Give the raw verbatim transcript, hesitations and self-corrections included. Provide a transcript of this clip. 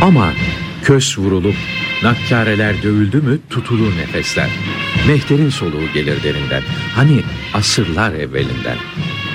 Ama kös vurulup nakkareler dövüldü mü tutulur nefesler. Mehter'in soluğu gelir derinden, hani asırlar evvelinden.